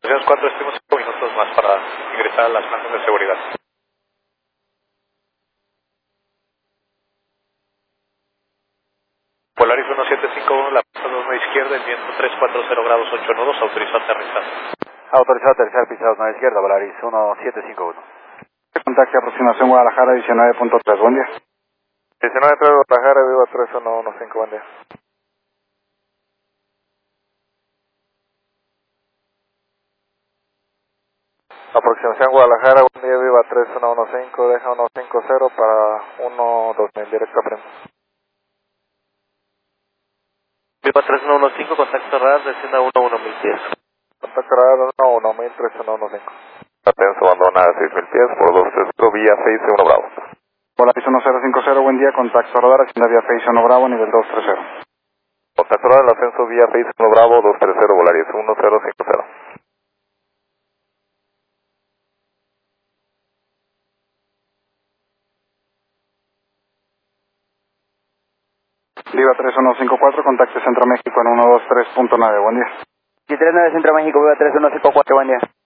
Tenemos 4, estemos 5 minutos más para ingresar a las plantas de seguridad. Polaris 1751, la pista 2 a izquierda, el viento 340 grados 8 nudos, autorizó aterrizar. Autorizado aterrizar, pisados 9 izquierda, Polaris 1751. Contacto aproximación Guadalajara 19.3, buen día. 19.3 Guadalajara, viva 3115, buen día. Aproximación Guadalajara, buen día, viva 3115, deja 150 para 12000, directo a frente. Viva 3115, contacto radar, descienda 11000 pies. Contacto radar 11000, 3115. Atención, abandona 6000 pies por 230, vía Face 1 Bravo. Polaris 1050, buen día, contacto radar, hacienda vía Face 1 Bravo, nivel 230. Contacto radar, ascenso vía Face 1 Bravo, 230, Volaris 1050. Viva 3154, contacto Centro México en 123.9, buen día. 139 Centro México, viva 3154, buen día.